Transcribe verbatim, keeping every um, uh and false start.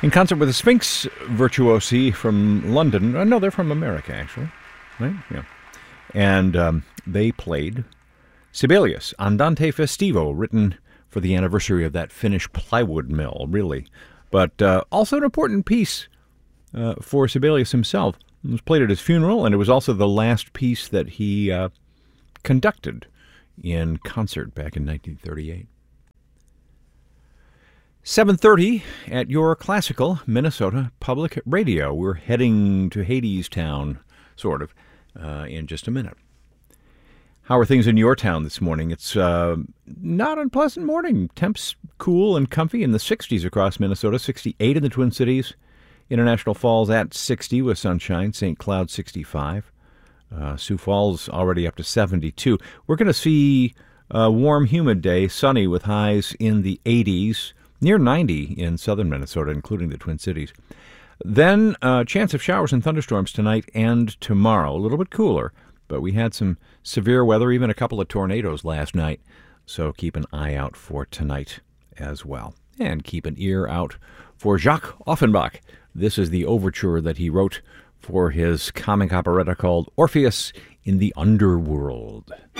In concert with the Sphinx Virtuosi from London. Uh, no, they're from America, actually. Right? Yeah. And um, they played Sibelius, Andante Festivo, written for the anniversary of that Finnish plywood mill, really. But uh, also an important piece uh, for Sibelius himself. It was played at his funeral, and it was also the last piece that he uh, conducted in concert back in nineteen thirty-eight. seven thirty at your classical Minnesota Public Radio. We're heading to Hadestown, sort of, uh, in just a minute. How are things in your town this morning? It's uh, not an unpleasant morning. Temps cool and comfy in the sixties across Minnesota, sixty-eight in the Twin Cities. International Falls at sixty with sunshine, Saint Cloud sixty-five. Uh, Sioux Falls already up to seventy-two. We're going to see a warm, humid day, sunny with highs in the eighties. Near ninety in southern Minnesota, including the Twin Cities. Then a uh, chance of showers and thunderstorms tonight and tomorrow. A little bit cooler, but we had some severe weather, even a couple of tornadoes last night. So keep an eye out for tonight as well. And keep an ear out for Jacques Offenbach. This is the overture that he wrote for his comic operetta called Orpheus in the Underworld.